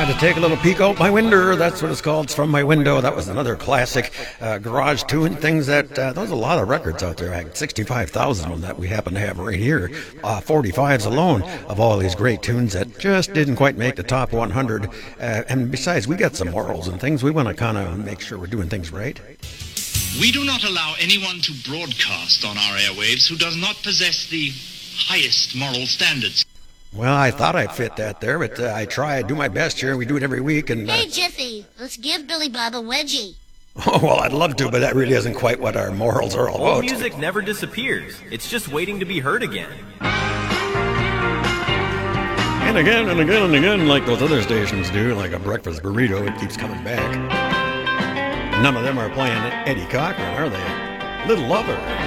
To take a little peek out my window. That's what it's called. It's From My Window. That was another classic garage tune. Things that, there's a lot of records out there. 65,000 of them that we happen to have right here. 45s alone of all these great tunes that just didn't quite make the top 100. And besides, we got some morals and things. We want to kind of make sure we're doing things right. We do not allow anyone to broadcast on our airwaves who does not possess the highest moral standards. Well, I thought I'd fit that there, but I try. I do my best here. We do it every week. And Hey, Jiffy, let's give Billy Bob a wedgie. Oh, well, I'd love to, but that really isn't quite what our morals are all about. Old music never disappears. It's just waiting to be heard again. And again and again and again, like those other stations do, like a breakfast burrito, it keeps coming back. None of them are playing Eddie Cochran, are they? Little Lover.